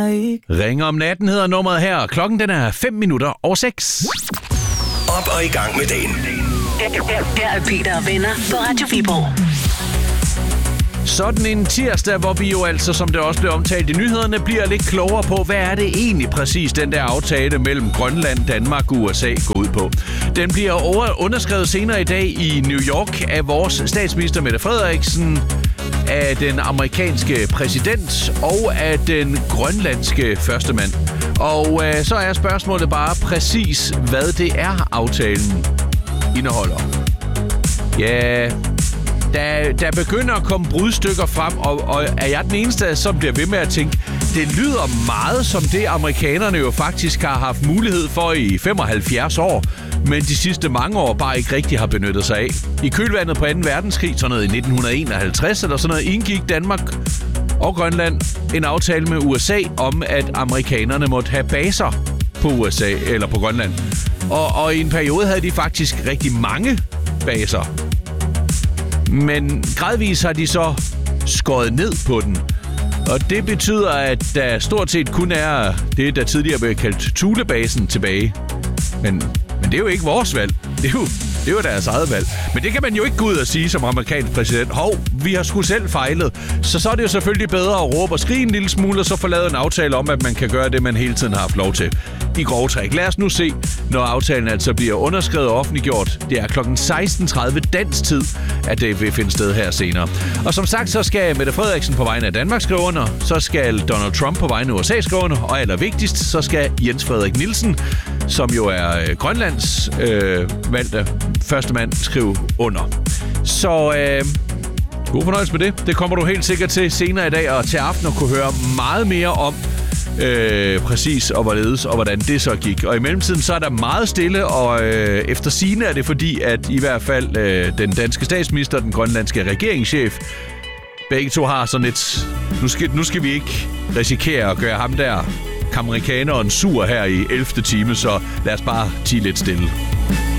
ikke. Ring om natten hedder nummeret her. Klokken den er 5:05. Op og i gang med dagen. Der er Peter og venner på Radio Viborg. Sådan en tirsdag, hvor vi jo altså, som det også blev omtalt i nyhederne, bliver lidt klogere på, hvad er det egentlig præcis, den der aftale mellem Grønland, Danmark og USA går ud på. Den bliver underskrevet senere i dag i New York af vores statsminister Mette Frederiksen, af den amerikanske præsident og af den grønlandske førstemand. Og så er spørgsmålet bare præcis, hvad det er, aftalen indeholder. Ja, der begynder at komme brudstykker frem, og er jeg den eneste, som bliver ved med at tænke, det lyder meget som det, amerikanerne jo faktisk har haft mulighed for i 75 år, men de sidste mange år bare ikke rigtig har benyttet sig af. I kølvandet på 2. verdenskrig, sådan noget i 1951 eller sådan noget, indgik Danmark og Grønland en aftale med USA om, at amerikanerne måtte have baser på USA eller på Grønland. Og i en periode havde de faktisk rigtig mange baser. Men gradvist har de så skåret ned på den. Og det betyder, at der stort set kun er det, der tidligere blev kaldt Thulebasen tilbage. Men det er jo ikke vores valg. Det er jo deres eget valg. Men det kan man jo ikke gå ud og sige som amerikansk præsident. Hov, vi har sgu selv fejlet. Så er det jo selvfølgelig bedre at råbe og skrige en lille smule, og så få lavet en aftale om, at man kan gøre det, man hele tiden har haft lov til. I grove træk. Lad os nu se, når aftalen altså bliver underskrevet og offentliggjort. Det er kl. 16.30 dansk tid, at det vil finde sted her senere. Og som sagt, så skal Mette Frederiksen på vegne af Danmark skrive under, så skal Donald Trump på vegne af USA skrive under, og allervigtigst, så skal Jens Frederik Nielsen, som jo er Grønlands valgte første mand, skrive under. Så god fornøjelse med det. Det kommer du helt sikkert til senere i dag, og til aften at kunne høre meget mere om præcis og hvorledes og hvordan det så gik. Og i mellemtiden så er der meget stille, og efter sigende er det fordi, at i hvert fald den danske statsminister og den grønlandske regeringschef, begge to har sådan et, nu skal vi ikke risikere at gøre ham der amerikaneren sur her i 11. time, så lad os bare tie lidt stille.